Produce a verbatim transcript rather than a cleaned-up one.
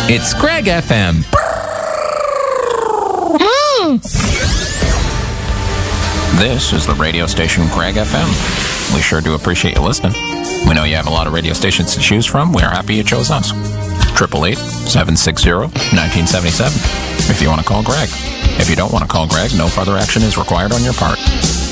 It's Greg F M. This is the radio station Greg F M. We sure do appreciate you listening. We know you have a lot of radio stations to choose from. We are happy you chose us. eight eight eight, seven six zero, one nine seven seven if you want to call Greg. If you don't want to call Greg, no further action is required on your part.